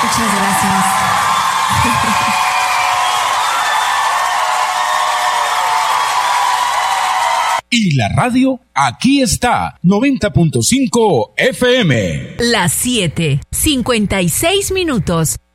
Muchas gracias. Y la radio, aquí está, 90.5 FM. Las 7:56.